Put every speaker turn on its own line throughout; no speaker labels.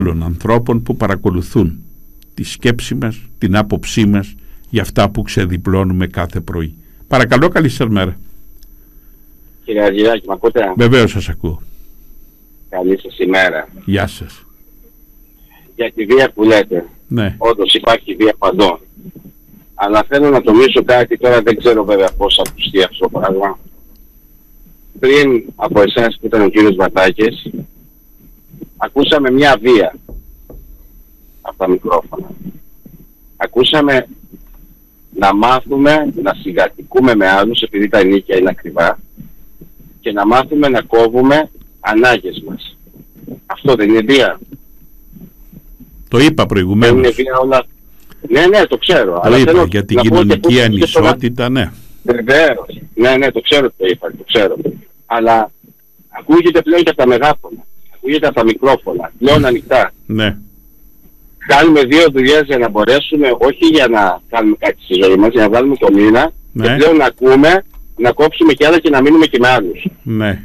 των ανθρώπων που παρακολουθούν τη σκέψη μας, την άποψή μας για αυτά που ξεδιπλώνουμε κάθε πρωί. Παρακαλώ, καλή σας μέρα.
Κύριε Αργυράκη, μ' ακούτε?
Βεβαίως σας ακούω.
Καλή σας ημέρα.
Γεια σας.
Για τη βία που λέτε,
Ναι.
όντως υπάρχει βία παντών. Αλλά θέλω να τονίσω κάτι, τώρα δεν ξέρω βέβαια πώς θα ακουστεί αυτό το πράγμα. Πριν από εσάς που ήταν ο κύριος Βατάκης, ακούσαμε μια βία από τα μικρόφωνα. Ακούσαμε να μάθουμε να συγκατοικούμε με άλλους επειδή τα ενίκια είναι ακριβά και να μάθουμε να κόβουμε ανάγκες μας. Αυτό δεν είναι βία?
Το είπα προηγουμένως.
Δεν είναι βία όλα? Ναι, το ξέρω.
Το
αλλά
είπα
θέλω
για την
να πω
κοινωνική ανισότητα, ναι.
Βεβαίως. Ναι, το ξέρω ότι το είπα, το ξέρω. Αλλά ακούγεται πλέον και από τα μεγάφωνα. Ακούγεται από τα μικρόφωνα. Πλέον ανοιχτά.
Ναι.
Κάνουμε 2 δουλειές για να μπορέσουμε, όχι για να κάνουμε κάτι στη ζωή μας, για να βάλουμε το μήνα.
Ναι.
Και πλέον να ακούμε, να κόψουμε κι άλλα και να μείνουμε και με άλλους.
Ναι.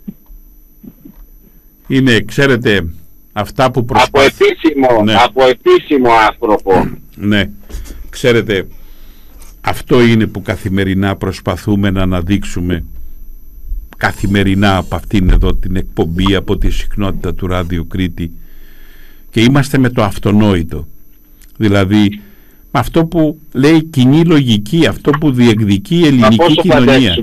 Είναι, ξέρετε, αυτά που προσπαθούν.
Από επίσημο άνθρωπο.
Ναι. Ξέρετε, αυτό είναι που καθημερινά προσπαθούμε να αναδείξουμε, καθημερινά από αυτήν εδώ την εκπομπή, από τη συχνότητα του Ράδιο Κρήτη, και είμαστε με το αυτονόητο, δηλαδή με αυτό που λέει κοινή λογική, αυτό που διεκδικεί η ελληνική κοινωνία.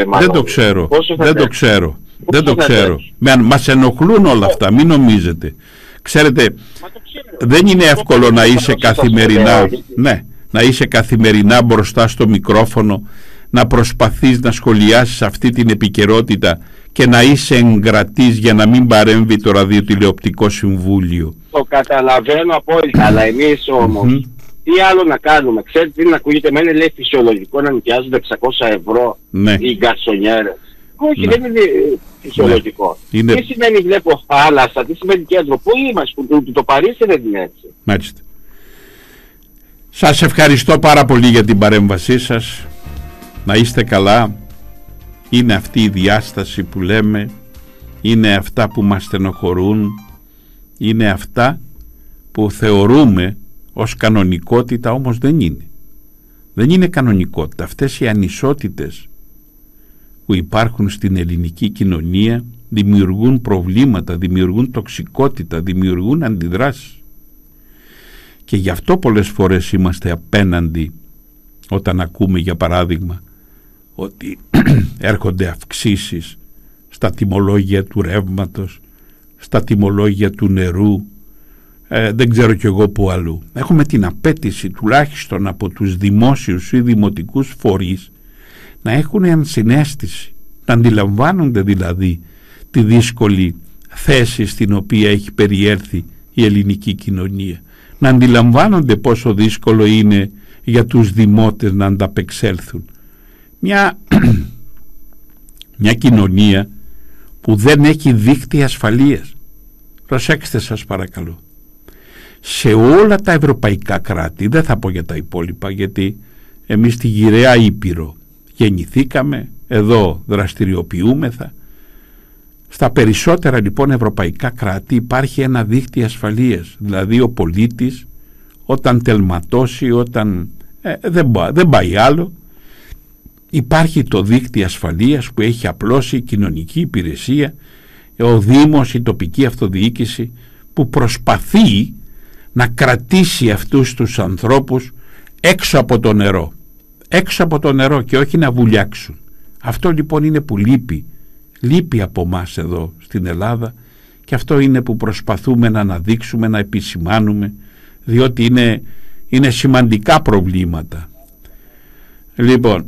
Δεν το ξέρω. Μας ενοχλούν όλα αυτά, μην νομίζετε. Ξέρετε, δεν είναι εύκολο να είσαι καθημερινά, να είσαι καθημερινά μπροστά στο μικρόφωνο, να προσπαθείς να σχολιάσεις αυτή την επικαιρότητα και να είσαι εγκρατής για να μην παρέμβει το ραδιοτηλεοπτικό συμβούλιο. Το
καταλαβαίνω απόλυτα, αλλά εμείς όμως τι άλλο να κάνουμε? Ξέρετε τι να ακούγεται? Μένει, λέει, φυσιολογικό να νοικιάζονται 600 ευρώ οι γκαρσονιέρες. Όχι, δεν είναι φυσιολογικό. Τι σημαίνει βλέπω θάλασσα, τι σημαίνει κέντρο? Πού είμαστε, το Παρίσι δεν είναι έτσι?
Μάλιστα. Σας ευχαριστώ πάρα πολύ για την παρέμβασή σας. Να είστε καλά. Είναι αυτή η διάσταση που λέμε, είναι αυτά που μας στενοχωρούν, είναι αυτά που θεωρούμε ως κανονικότητα, όμως δεν είναι. Δεν είναι κανονικότητα. Αυτές οι ανισότητες που υπάρχουν στην ελληνική κοινωνία δημιουργούν προβλήματα, δημιουργούν τοξικότητα, δημιουργούν αντιδράσεις. Και γι' αυτό πολλές φορές είμαστε απέναντι όταν ακούμε, για παράδειγμα, ότι έρχονται αυξήσεις στα τιμολόγια του ρεύματος, στα τιμολόγια του νερού, δεν ξέρω κι εγώ που αλλού. Έχουμε την απέτηση τουλάχιστον από τους δημόσιους ή δημοτικούς φορείς να έχουν ενσυναίσθηση, να αντιλαμβάνονται δηλαδή τη δύσκολη θέση στην οποία έχει περιέρθει η ελληνική κοινωνία, να αντιλαμβάνονται πόσο δύσκολο είναι για τους δημότες να ανταπεξέλθουν. Μια κοινωνία που δεν έχει δίκτυα ασφαλείας. Προσέξτε σας παρακαλώ. Σε όλα τα ευρωπαϊκά κράτη, δεν θα πω για τα υπόλοιπα, γιατί εμείς στη γυραιά Ήπειρο γεννηθήκαμε, εδώ δραστηριοποιούμεθα. Στα περισσότερα λοιπόν ευρωπαϊκά κράτη υπάρχει ένα δίκτυο ασφαλείας, δηλαδή ο πολίτης όταν τελματώσει, όταν δεν πάει άλλο, υπάρχει το δίκτυο ασφαλείας που έχει απλώσει η κοινωνική υπηρεσία, ο Δήμος, η τοπική αυτοδιοίκηση, που προσπαθεί να κρατήσει αυτούς τους ανθρώπους έξω από το νερό. Έξω από το νερό και όχι να βουλιάξουν. Αυτό λοιπόν είναι που λείπει από μας εδώ στην Ελλάδα, και αυτό είναι που προσπαθούμε να αναδείξουμε, να επισημάνουμε, διότι είναι σημαντικά προβλήματα. Λοιπόν,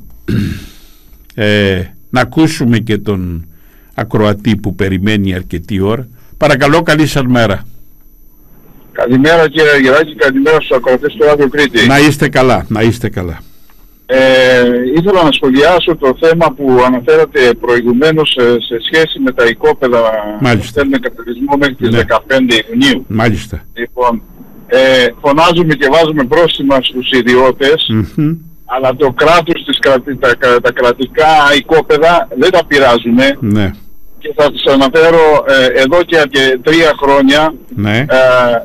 να ακούσουμε και τον ακροατή που περιμένει αρκετή ώρα. Παρακαλώ, καλή σας μέρα.
Καλημέρα κύριε Αργυράκη, καλημέρα στους ακροατές του Ράδιο Κρήτη.
Να είστε καλά, να είστε καλά.
Ήθελα να σχολιάσω το θέμα που αναφέρατε προηγουμένως σε σχέση με τα οικόπεδα που στέλνουν καπιταλισμό μέχρι τις 15 Ιουνίου.
Μάλιστα.
Λοιπόν, φωνάζουμε και βάζουμε πρόστιμα στους ιδιώτες, αλλά το κράτος, τα κρατικά οικόπεδα δεν τα πειράζουμε.
Ναι.
και θα σας αναφέρω εδώ και 3 χρόνια
ναι.